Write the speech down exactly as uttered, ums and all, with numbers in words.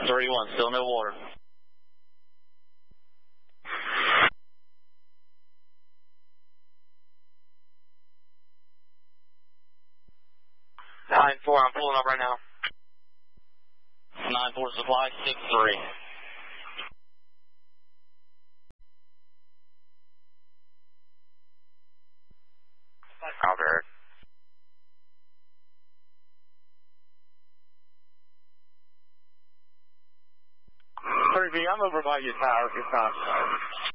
thirty-one, still no water. nine four, I'm pulling up right now. nine four supply, six three. Copy, Eric. three B, I'm over by your tower. It's not.